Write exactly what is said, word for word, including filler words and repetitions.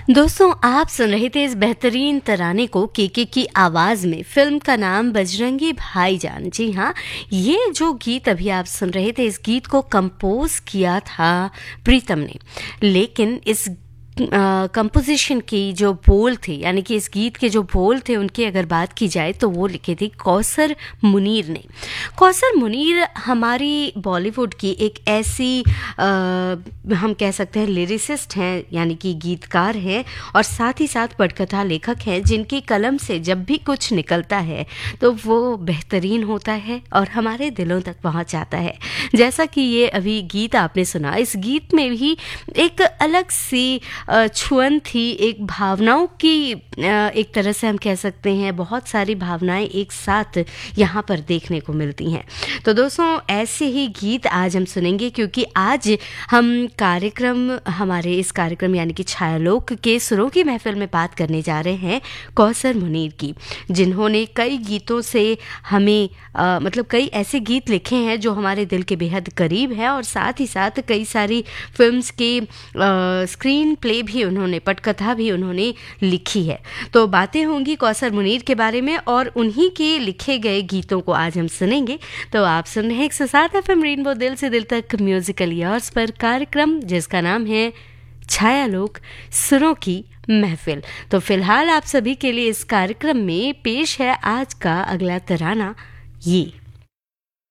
दोस्तों, आप सुन रहे थे इस बेहतरीन तराने को केके की आवाज़ में। फिल्म का नाम बजरंगी भाईजान। जी हाँ, ये जो गीत अभी आप सुन रहे थे, इस गीत को कंपोज किया था प्रीतम ने। लेकिन इस कंपोजिशन की जो बोल थे, यानी कि इस गीत के जो बोल थे, उनकी अगर बात की जाए तो वो लिखे थे कौसर मुनीर ने। कौसर मुनीर हमारी बॉलीवुड की एक ऐसी आ, हम कह सकते हैं लिरिसिस्ट हैं, यानी कि गीतकार हैं और साथ ही साथ पटकथा लेखक हैं, जिनकी कलम से जब भी कुछ निकलता है तो वो बेहतरीन होता है और हमारे दिलों तक पहुंच जाता है। जैसा कि ये अभी गीत आपने सुना, इस गीत में भी एक अलग सी छुअन थी, एक भावनाओं की एक तरह से हम कह सकते हैं, बहुत सारी भावनाएं एक साथ यहाँ पर देखने को मिलती हैं। तो दोस्तों, ऐसे ही गीत आज हम सुनेंगे, क्योंकि आज हम कार्यक्रम हमारे इस कार्यक्रम यानी कि छायालोक के सुरों की महफिल में बात करने जा रहे हैं कौसर मुनीर की, जिन्होंने कई गीतों से हमें आ, मतलब कई ऐसे गीत लिखे हैं जो हमारे दिल के बेहद करीब है, और साथ ही साथ कई सारी फिल्म्स के आ, स्क्रीन प्ले भी उन्होंने, पटकथा भी उन्होंने लिखी है। तो बातें होंगी कौसर मुनीर के बारे में और उन्हीं के लिखे गए गीतों को आज हम सुनेंगे। तो आप सुन रहे हैं एक सौ सात एफ एम रेनबो, दिल से दिल तक म्यूजिकल ईयर्स पर कार्यक्रम जिसका नाम है छायालोक, सुरों की महफिल। तो फिलहाल आप सभी के लिए इस कार्यक्रम में पेश है आज का अगला तराना, ये